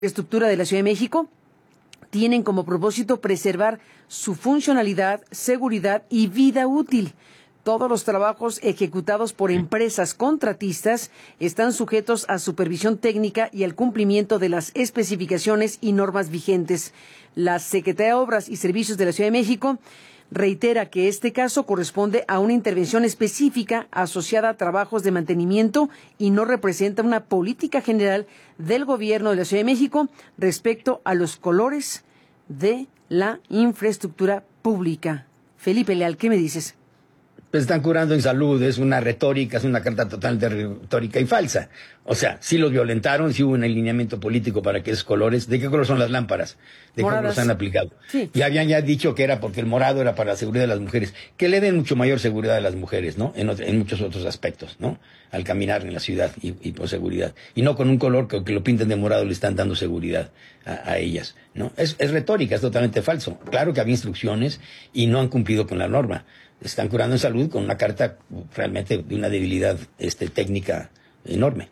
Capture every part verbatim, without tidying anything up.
Estructura de la Ciudad de México tienen como propósito preservar su funcionalidad, seguridad y vida útil. Todos los trabajos ejecutados por empresas contratistas están sujetos a supervisión técnica y al cumplimiento de las especificaciones y normas vigentes. La Secretaría de Obras y Servicios de la Ciudad de México reitera que este caso corresponde a una intervención específica asociada a trabajos de mantenimiento y no representa una política general del gobierno de la Ciudad de México respecto a los colores de la infraestructura pública. Felipe Leal, ¿qué me dices? Pues están curando en salud, es una retórica, es una carta totalmente retórica y falsa. O sea, sí los violentaron, sí hubo un alineamiento político para que esos colores, ¿de qué color son las lámparas? ¿De qué color los han aplicado? Sí. Y habían ya dicho que era porque el morado era para la seguridad de las mujeres, que le den mucho mayor seguridad a las mujeres, ¿no? En, en muchos otros aspectos, ¿no? Al caminar en la ciudad y, y por seguridad. Y no con un color que, que lo pinten de morado le están dando seguridad a, a ellas, ¿no? Es, es retórica, es totalmente falso. Claro que había instrucciones y no han cumplido con la norma. Están curando en salud con una carta realmente de una debilidad este, técnica enorme.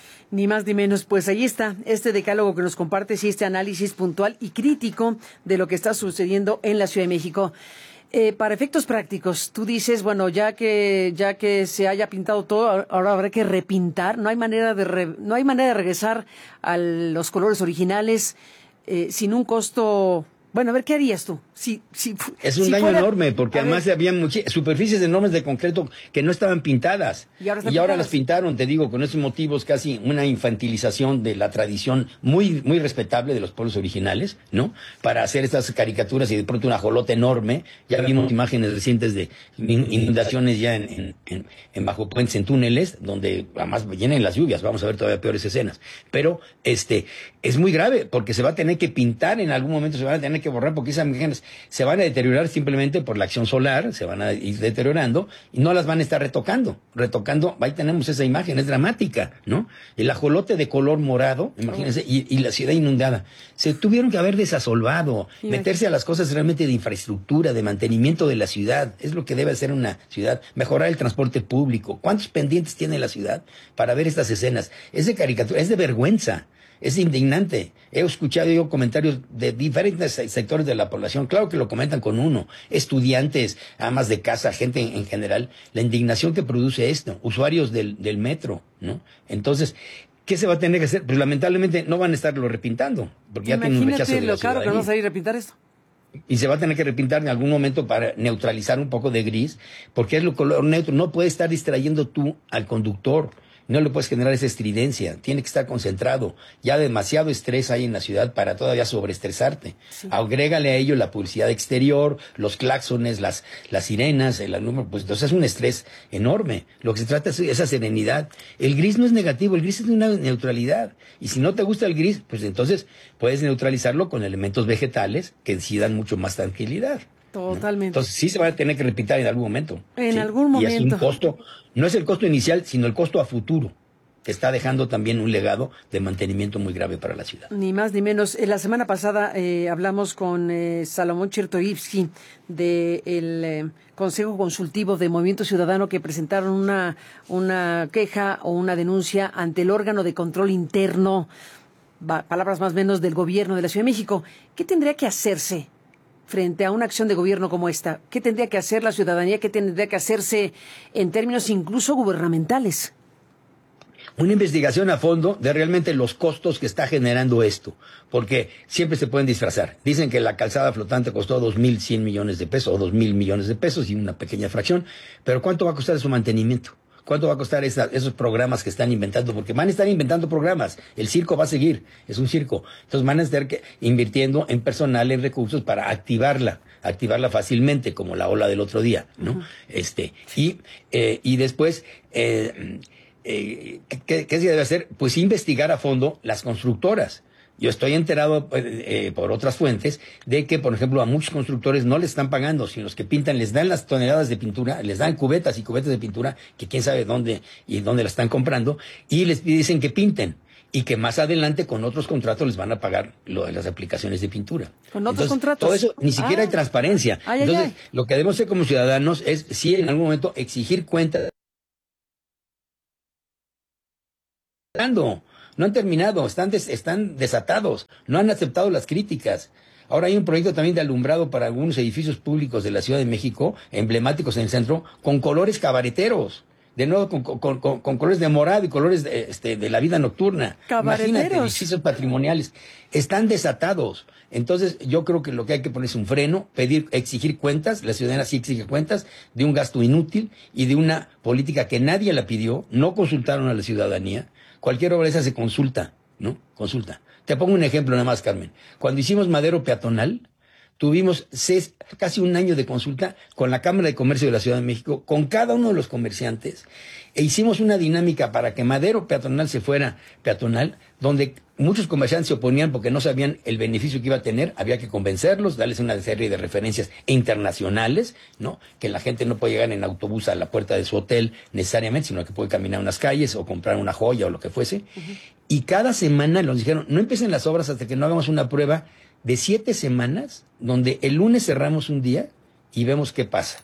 Ni más ni menos, pues ahí está este decálogo que nos compartes y este análisis puntual y crítico de lo que está sucediendo en la Ciudad de México. Eh, para efectos prácticos, tú dices, bueno, ya que ya que se haya pintado todo, ahora habrá que repintar. No hay manera de re, no hay manera de regresar a los colores originales eh, sin un costo. Bueno, a ver, ¿qué harías tú? Si, si, es un si daño fuera, enorme, porque además había muchas superficies enormes de concreto que no estaban pintadas. Y ahora, y ahora las pintaron, te digo, con esos motivos, casi una infantilización de la tradición muy muy respetable de los pueblos originales, ¿no? Para hacer estas caricaturas y de pronto un ajolote enorme. Ya vimos imágenes recientes de inundaciones ya en, en, en, en bajo puentes, en túneles, donde además vienen las lluvias. Vamos a ver todavía peores escenas. Pero este es muy grave, porque se va a tener que pintar en algún momento, se van a tener que borrar, porque esas imágenes se van a deteriorar simplemente por la acción solar, se van a ir deteriorando y no las van a estar retocando. Retocando, ahí tenemos esa imagen, es dramática, ¿no? El ajolote de color morado, imagínense, y, y la ciudad inundada. Se tuvieron que haber desasolvado, meterse a las cosas realmente de infraestructura, de mantenimiento de la ciudad. Es lo que debe hacer una ciudad. Mejorar el transporte público. ¿Cuántos pendientes tiene la ciudad para ver estas escenas? Es de caricatura, es de vergüenza. Es indignante. He escuchado yo comentarios de diferentes sectores de la población. Claro que lo comentan con uno. Estudiantes, amas de casa, gente en, en general. La indignación que produce esto. Usuarios del, del metro, ¿no? Entonces, ¿qué se va a tener que hacer? Pues lamentablemente no van a estarlo repintando. Porque ya tienen un rechazo de la lo caro que vamos a ir a repintar esto. Y se va a tener que repintar en algún momento para neutralizar un poco de gris. Porque es lo color neutro. No puedes estar distrayendo tú al conductor. No le puedes generar esa estridencia, tiene que estar concentrado. Ya demasiado estrés hay en la ciudad para todavía sobreestresarte. Sí. Agrégale a ello la publicidad exterior, los claxones, las, las sirenas, el número, pues entonces es un estrés enorme. Lo que se trata es esa serenidad. El gris no es negativo, el gris es una neutralidad. Y si no te gusta el gris, pues entonces puedes neutralizarlo con elementos vegetales que sí dan mucho más tranquilidad. Totalmente. Entonces sí se va a tener que repintar en algún momento. En ¿sí? algún momento. Y es un costo, no es el costo inicial, sino el costo a futuro, que está dejando también un legado de mantenimiento muy grave para la ciudad. Ni más ni menos. La semana pasada eh, hablamos con eh, Salomón Chertorivsky del eh, Consejo Consultivo de Movimiento Ciudadano, que presentaron una, una queja o una denuncia ante el órgano de control interno, palabras más o menos, del gobierno de la Ciudad de México. ¿Qué tendría que hacerse frente a una acción de gobierno como esta? ¿Qué tendría que hacer la ciudadanía? ¿Qué tendría que hacerse en términos incluso gubernamentales? Una investigación a fondo de realmente los costos que está generando esto, porque siempre se pueden disfrazar. Dicen que la calzada flotante costó dos mil cien millones de pesos o dos mil millones de pesos y una pequeña fracción, pero ¿cuánto va a costar su mantenimiento? ¿Cuánto va a costar esa, esos programas que están inventando? Porque van a estar inventando programas. El circo va a seguir. Es un circo. Entonces van a estar que, invirtiendo en personal, en recursos para activarla. Activarla fácilmente, como la ola del otro día, ¿no? Uh-huh. Este, y, eh, y después, eh, eh, ¿qué, ¿qué se debe hacer? Pues investigar a fondo las constructoras. Yo estoy enterado eh, por otras fuentes de que, por ejemplo, a muchos constructores no les están pagando, sino los que pintan les dan las toneladas de pintura, les dan cubetas y cubetas de pintura, que quién sabe dónde y dónde la están comprando, y les dicen que pinten. Y que más adelante con otros contratos les van a pagar lo de las aplicaciones de pintura. ¿Con otros Entonces, contratos? Todo eso, ni siquiera ah. hay transparencia. Ay, Entonces, ay, ay. Lo que debemos hacer como ciudadanos es, sí, en algún momento, exigir cuentas. no han terminado, están, des, están desatados, no han aceptado las críticas. Ahora hay un proyecto también de alumbrado para algunos edificios públicos de la Ciudad de México, emblemáticos en el centro, con colores cabareteros. De nuevo, con, con, con, con colores de morado y colores de, este, de la vida nocturna. Imagínate, edificios patrimoniales. Están desatados. Entonces, yo creo que lo que hay que poner es un freno, pedir, exigir cuentas, la ciudadanía sí exige cuentas, de un gasto inútil y de una política que nadie la pidió, no consultaron a la ciudadanía. Cualquier obra esa se consulta, ¿no? Consulta. Te pongo un ejemplo nada más, Carmen. Cuando hicimos Madero peatonal, tuvimos seis, casi un año de consulta con la Cámara de Comercio de la Ciudad de México, con cada uno de los comerciantes, e hicimos una dinámica para que Madero peatonal se fuera peatonal, donde muchos comerciantes se oponían porque no sabían el beneficio que iba a tener, había que convencerlos, darles una serie de referencias internacionales, ¿no? Que la gente no puede llegar en autobús a la puerta de su hotel necesariamente, sino que puede caminar unas calles o comprar una joya o lo que fuese. Uh-huh. Y cada semana nos dijeron, no empiecen las obras hasta que no hagamos una prueba de siete semanas, donde el lunes cerramos un día y vemos qué pasa.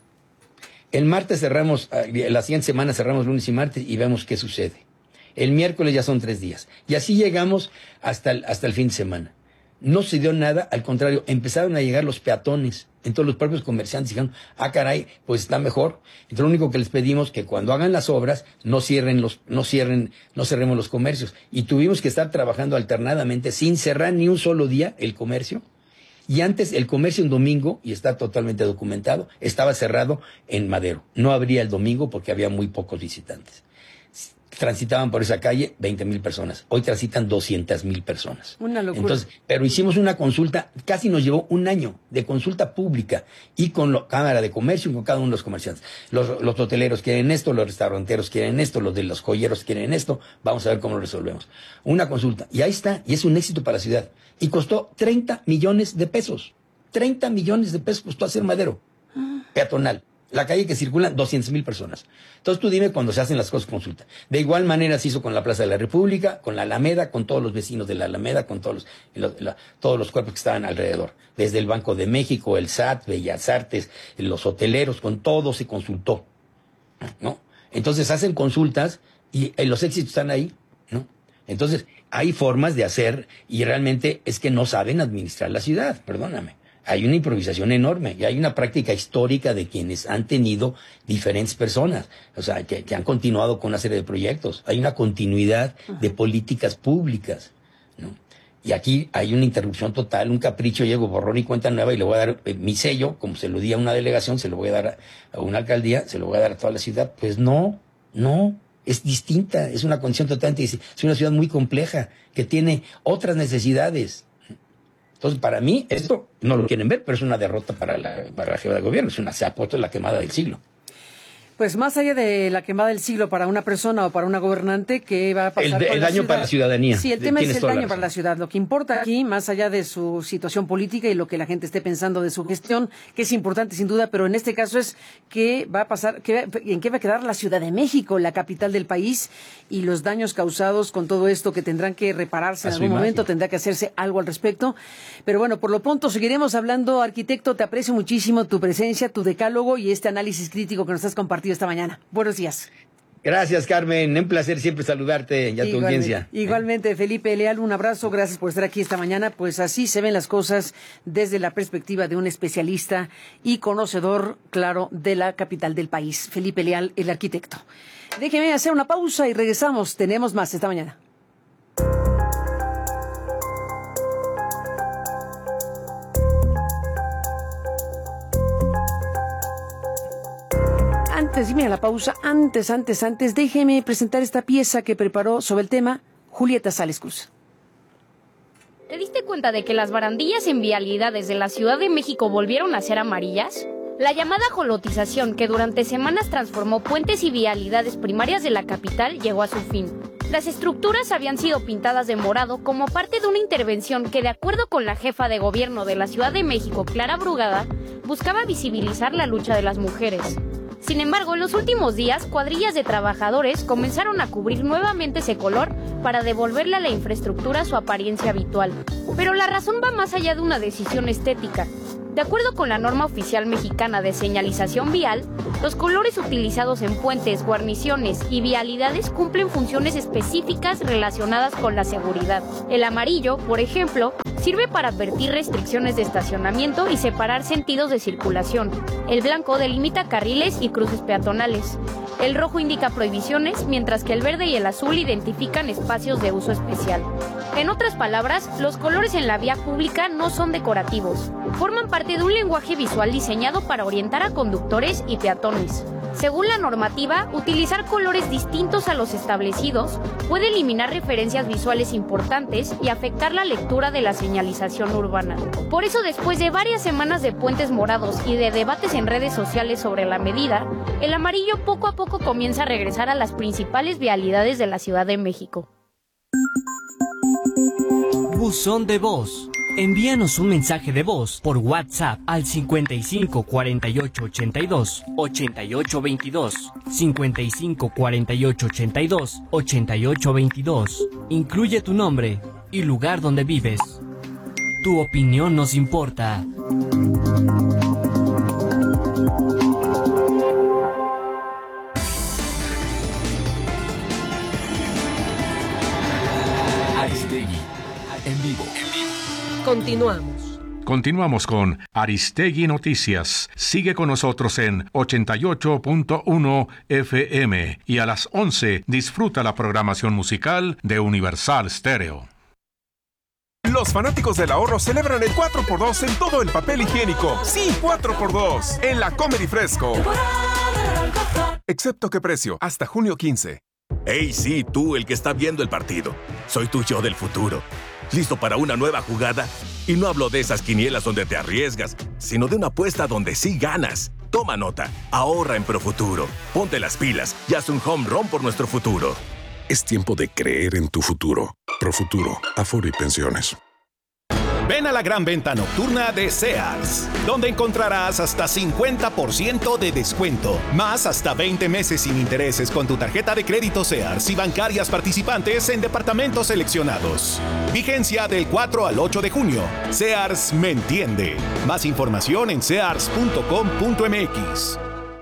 El martes cerramos, la siguiente semana cerramos lunes y martes y vemos qué sucede. El miércoles ya son tres días. Y así llegamos hasta el, hasta el fin de semana. No se dio nada, al contrario, empezaron a llegar los peatones. Entonces los propios comerciantes dijeron, ah, caray, pues está mejor. Entonces lo único que les pedimos que cuando hagan las obras, no cierren los, no cierren, no cerremos los comercios. Y tuvimos que estar trabajando alternadamente, sin cerrar ni un solo día el comercio. Y antes el comercio en domingo, y está totalmente documentado, estaba cerrado en Madero. No abría el domingo porque había muy pocos visitantes. Transitaban por esa calle veinte mil personas. Hoy transitan doscientas mil personas. Una locura. Entonces, pero hicimos una consulta, casi nos llevó un año de consulta pública y con la Cámara de Comercio y con cada uno de los comerciantes. Los, los hoteleros quieren esto, los restauranteros quieren esto, los de los joyeros quieren esto. Vamos a ver cómo lo resolvemos. Una consulta. Y ahí está. Y es un éxito para la ciudad. Y costó treinta millones de pesos. treinta millones de pesos costó hacer Madero. Ah. Peatonal. La calle que circulan doscientas mil personas. Entonces tú dime cuando se hacen las cosas consulta. De igual manera se hizo con la Plaza de la República, con la Alameda, con todos los vecinos de la Alameda, con todos los, los, la, todos los cuerpos que estaban alrededor. Desde el Banco de México, el S A T, Bellas Artes, los hoteleros, con todo se consultó, ¿no? Entonces hacen consultas y, y los éxitos están ahí, ¿no? Entonces hay formas de hacer y realmente es que no saben administrar la ciudad, perdóname. Hay una improvisación enorme y hay una práctica histórica de quienes han tenido diferentes personas, o sea, que, que han continuado con una serie de proyectos. Hay una continuidad de políticas públicas, ¿no? Y aquí hay una interrupción total, un capricho, llego borrón y cuenta nueva y le voy a dar eh, mi sello, como se lo di a una delegación, se lo voy a dar a, a una alcaldía, se lo voy a dar a toda la ciudad. Pues no, no, es distinta, es una condición totalmente distinta. Es una ciudad muy compleja, que tiene otras necesidades. Entonces, para mí, esto no lo quieren ver, pero es una derrota para la, para la jefa de gobierno. Es una, se ha puesto la quemada del siglo. Pues más allá de la quemada del siglo para una persona o para una gobernante, ¿qué va a pasar? El, con el la daño ciudad? Para la ciudadanía. Sí, el tema es el daño para la ciudad. Lo que importa aquí, más allá de su situación política y lo que la gente esté pensando de su gestión, que es importante sin duda, pero en este caso es qué va a pasar, qué, en qué va a quedar la Ciudad de México, la capital del país, y los daños causados con todo esto que tendrán que repararse en algún momento, tendrá que hacerse algo al respecto. Pero bueno, por lo pronto seguiremos hablando. Arquitecto, te aprecio muchísimo tu presencia, tu decálogo y este análisis crítico que nos has compartido esta mañana. Buenos días. Gracias, Carmen. Un placer siempre saludarte y a tu audiencia. Igualmente, Felipe Leal, un abrazo. Gracias por estar aquí esta mañana. Pues así se ven las cosas desde la perspectiva de un especialista y conocedor, claro, de la capital del país. Felipe Leal, el arquitecto. Déjeme hacer una pausa y regresamos. Tenemos más esta mañana. Antes, dime a la pausa, antes, antes, antes, déjeme presentar esta pieza que preparó sobre el tema Julieta Sales Cruz. ¿Te diste cuenta de que las barandillas en vialidades de la Ciudad de México volvieron a ser amarillas? La llamada ajolotización, que durante semanas transformó puentes y vialidades primarias de la capital, llegó a su fin. Las estructuras habían sido pintadas de morado como parte de una intervención que, de acuerdo con la jefa de gobierno de la Ciudad de México, Clara Brugada, buscaba visibilizar la lucha de las mujeres. Sin embargo, en los últimos días, cuadrillas de trabajadores comenzaron a cubrir nuevamente ese color para devolverle a la infraestructura su apariencia habitual. Pero la razón va más allá de una decisión estética. De acuerdo con la norma oficial mexicana de señalización vial, los colores utilizados en puentes, guarniciones y vialidades cumplen funciones específicas relacionadas con la seguridad. El amarillo, por ejemplo, sirve para advertir restricciones de estacionamiento y separar sentidos de circulación. El blanco delimita carriles y cruces peatonales. El rojo indica prohibiciones, mientras que el verde y el azul identifican espacios de uso especial. En otras palabras, los colores en la vía pública no son decorativos. Forman parte de un lenguaje visual diseñado para orientar a conductores y peatones. Según la normativa, utilizar colores distintos a los establecidos puede eliminar referencias visuales importantes y afectar la lectura de la señalización urbana. Por eso, después de varias semanas de puentes morados y de debates en redes sociales sobre la medida, el amarillo poco a poco comienza a regresar a las principales vialidades de la Ciudad de México. Buzón de voz. Envíanos un mensaje de voz por WhatsApp al cincuenta y cinco cuarenta y ocho ochenta y dos ochenta y ocho veintidós, cincuenta y cinco cuarenta y ocho ochenta y dos ochenta y ocho veintidós. Incluye tu nombre y lugar donde vives. Tu opinión nos importa. Aristegui, en vivo. Continuamos. Continuamos con Aristegui Noticias. Sigue con nosotros en ochenta y ocho punto uno F M y a las once disfruta la programación musical de Universal Stereo. Los fanáticos del ahorro celebran el cuatro por dos en todo el papel higiénico. Sí, cuatro por dos en la Comedy Fresco. Excepto qué precio, hasta junio quince. Hey, sí, tú, el que está viendo el partido. Soy tu yo del futuro. ¿Listo para una nueva jugada? Y no hablo de esas quinielas donde te arriesgas, sino de una apuesta donde sí ganas. Toma nota, ahorra en Profuturo. Ponte las pilas y haz un home run por nuestro futuro. Es tiempo de creer en tu futuro. Profuturo, Afore y Pensiones. Ven a la gran venta nocturna de Sears, donde encontrarás hasta cincuenta por ciento de descuento, más hasta veinte meses sin intereses con tu tarjeta de crédito Sears y bancarias participantes en departamentos seleccionados. Vigencia del cuatro al ocho de junio. Sears me entiende. Más información en sears punto com punto m x.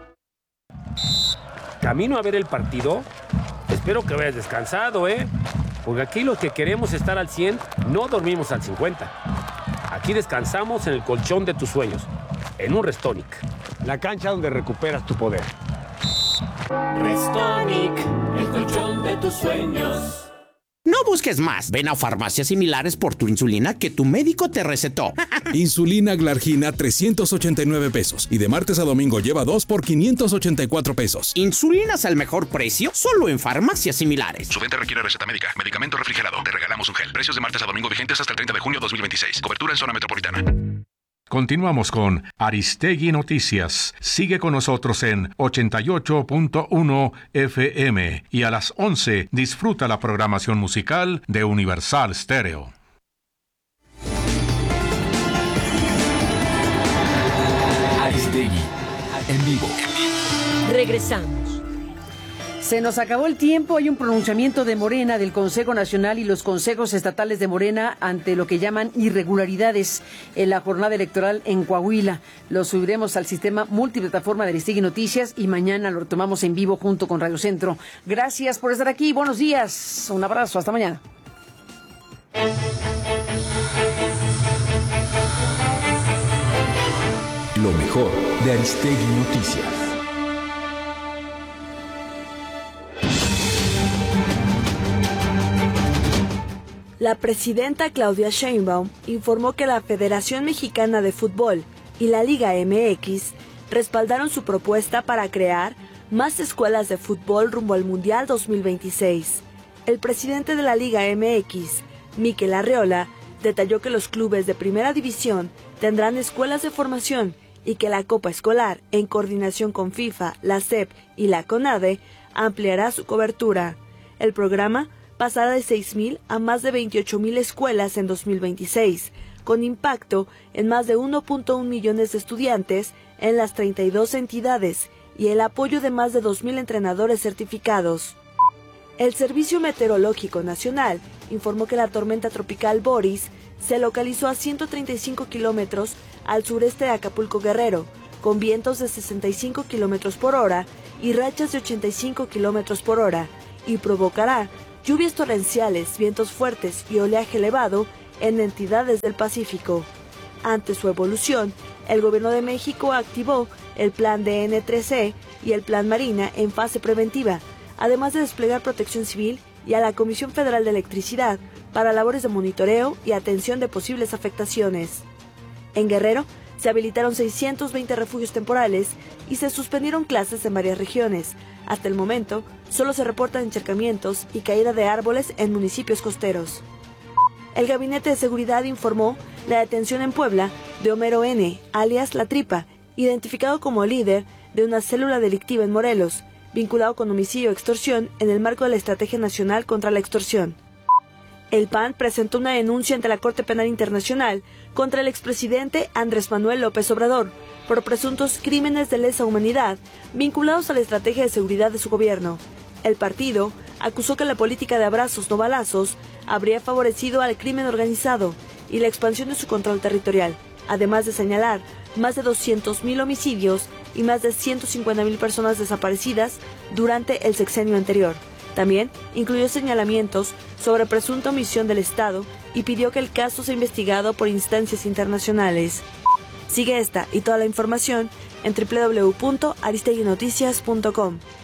Camino a ver el partido. Espero que vayas descansado, ¿eh? Porque aquí los que queremos estar al cien, no dormimos al cincuenta. Aquí descansamos en el colchón de tus sueños, en un Restonic. La cancha donde recuperas tu poder. Restonic, el colchón de tus sueños. No busques más. Ven a farmacias similares por tu insulina que tu médico te recetó. Insulina Glargina, trescientos ochenta y nueve pesos. Y de martes a domingo lleva dos por quinientos ochenta y cuatro pesos. ¿Insulinas al mejor precio? Solo en farmacias similares. Su venta requiere receta médica. Medicamento refrigerado. Te regalamos un gel. Precios de martes a domingo vigentes hasta el treinta de junio de dos mil veintiséis. Cobertura en zona metropolitana. Continuamos con Aristegui Noticias. Sigue con nosotros en ochenta y ocho punto uno F M y a las once disfruta la programación musical de Universal Stereo. Aristegui, en vivo. Regresamos. Se nos acabó el tiempo. Hay un pronunciamiento de Morena, del Consejo Nacional y los consejos estatales de Morena ante lo que llaman irregularidades en la jornada electoral en Coahuila. Lo subiremos al sistema multiplataforma de Aristegui Noticias y mañana lo retomamos en vivo junto con Radio Centro. Gracias por estar aquí. Buenos días. Un abrazo. Hasta mañana. Lo mejor de Aristegui Noticias. La presidenta Claudia Sheinbaum informó que la Federación Mexicana de Fútbol y la Liga M X respaldaron su propuesta para crear más escuelas de fútbol rumbo al Mundial dos mil veintiséis. El presidente de la Liga M X, Mikel Arriola, detalló que los clubes de primera división tendrán escuelas de formación y que la Copa Escolar, en coordinación con FIFA, la S E P y la CONADE, ampliará su cobertura. El programa pasará de seis mil a más de veintiocho mil escuelas en dos mil veintiséis, con impacto en más de uno punto uno millones de estudiantes en las treinta y dos entidades y el apoyo de más de dos mil entrenadores certificados. El Servicio Meteorológico Nacional informó que la tormenta tropical Boris se localizó a ciento treinta y cinco kilómetros al sureste de Acapulco, Guerrero, con vientos de sesenta y cinco kilómetros por hora y rachas de ochenta y cinco kilómetros por hora, y provocará lluvias torrenciales, vientos fuertes y oleaje elevado en entidades del Pacífico. Ante su evolución, el Gobierno de México activó el Plan D N tres E y el Plan Marina en fase preventiva, además de desplegar protección civil y a la Comisión Federal de Electricidad para labores de monitoreo y atención de posibles afectaciones. En Guerrero, se habilitaron seiscientos veinte refugios temporales y se suspendieron clases en varias regiones. Hasta el momento, solo se reportan encharcamientos y caída de árboles en municipios costeros. El Gabinete de Seguridad informó la detención en Puebla de Homero N., alias La Tripa, identificado como líder de una célula delictiva en Morelos, vinculado con homicidio y extorsión en el marco de la Estrategia Nacional contra la Extorsión. El P A N presentó una denuncia ante la Corte Penal Internacional contra el expresidente Andrés Manuel López Obrador por presuntos crímenes de lesa humanidad vinculados a la estrategia de seguridad de su gobierno. El partido acusó que la política de abrazos no balazos habría favorecido al crimen organizado y la expansión de su control territorial, además de señalar más de doscientos mil homicidios y más de ciento cincuenta mil personas desaparecidas durante el sexenio anterior. También incluyó señalamientos sobre presunta omisión del Estado y pidió que el caso sea investigado por instancias internacionales. Sigue esta y toda la información en doble u doble u doble u punto aristegui noticias punto com.